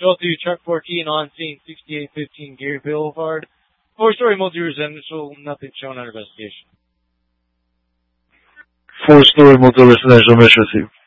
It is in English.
Go to truck 14 on scene 6815 Gary Boulevard. 4-story multi-residential, nothing shown on investigation. 4-story multi-residential, mesh received.